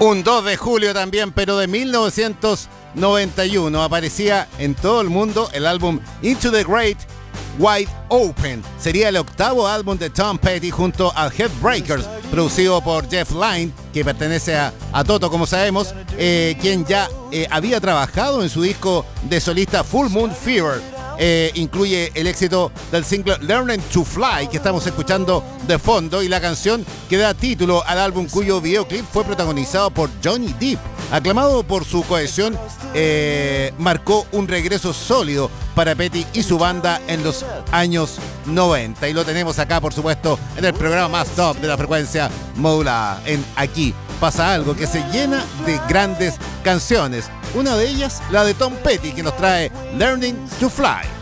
Un 2 de julio también, pero de 1991, aparecía en todo el mundo el álbum Into the Great Wide Open. Sería el octavo álbum de Tom Petty junto a Headbreakers, producido por Jeff Lynne, que pertenece a Toto, como sabemos, quien ya había trabajado en su disco de solista Full Moon Fever. Incluye el éxito del single Learning to Fly, que estamos escuchando de fondo, y la canción que da título al álbum, cuyo videoclip fue protagonizado por Johnny Depp. Aclamado por su cohesión, marcó un regreso sólido para Petty y su banda en los años 90. Y lo tenemos acá, por supuesto, en el programa más top de la frecuencia modulada. En Aquí Pasa Algo, que se llena de grandes canciones. Una de ellas, la de Tom Petty, que nos trae Learning to Fly.